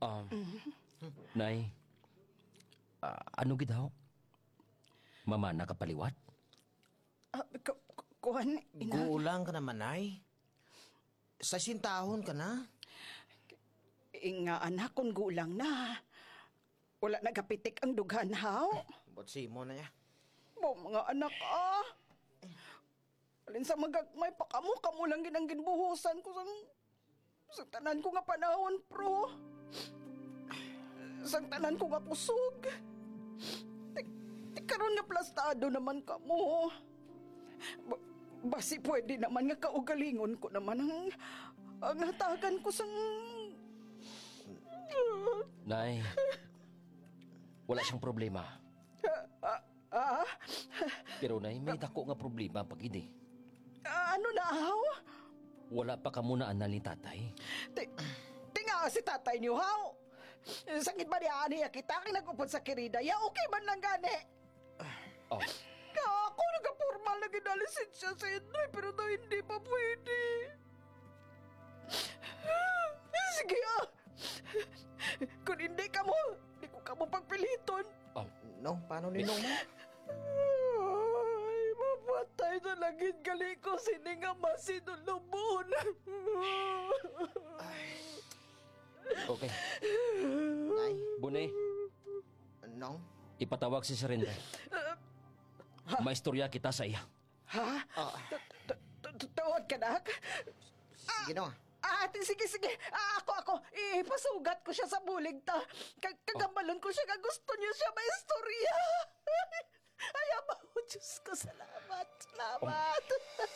Um, Nay, ano gid ho? Mama, nakapaliwat? Kuhan, ina. Gulang ka naman, ay. Sa sintahon ka na. Inga anak, kung gulang na. Wala nagapitik ang dughan, haw. Ba't si mo na niya? Mga anak, alin sa magagmay pa kamo lang ginang ginbuhusan ko sa tanan ko nga panahon, pro. Sa tanan ko nga kusog. Di karon nga plastado naman kamo. Basi pwede naman nga kaugalingon ko naman ang hatagan ko sa... Nay, wala siyang problema. Pero nay, may dako nga problema pag ini. Ano na, haw? Wala pa ka muna anal ni tatay. Tinga si tatay niyo, haw? Sakit ba niya niya kita kinagupod sa kirida? Ya, okay man lang gani. Oh, Ako nagapurmal na ginalisensya sa Inday, pero daw hindi pa pwede. Sige, Kung hindi ka mo, hindi ko ka mo pagpiliton. oh, No, paano ninong mo? Ay, mapatay na langit gali ko sininga masinulubon. okay. Nay, Bune, nong? ipatawag si Serenda. Maistorya kita sa iya. Ha? Tawad ka, nak? Sige no. Sige. Ako. Ipasugat ko siya sa bulig ta. Kagambalon ko siya gusto niya siya maistorya. Ay, abaw, Diyos ko, salamat.